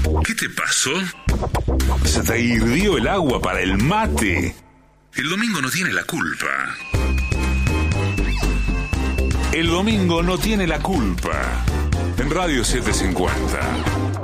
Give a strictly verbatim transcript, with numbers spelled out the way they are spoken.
¿Qué te pasó? Se te hirvió el agua para el mate. El domingo no tiene la culpa. El domingo no tiene la culpa. En Radio setecientos cincuenta.